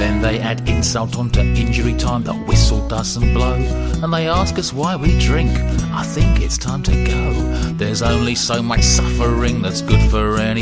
Then they add insult onto injury time, the whistle doesn't blow, and they ask us why we drink. I think it's time to go. There's only so much suffering that's good for any